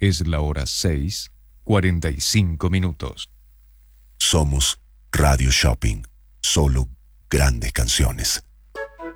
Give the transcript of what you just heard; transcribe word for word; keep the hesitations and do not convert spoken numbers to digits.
Es la hora seis, cuarenta y cinco minutos. Somos Radio Shopping. Solo grandes canciones.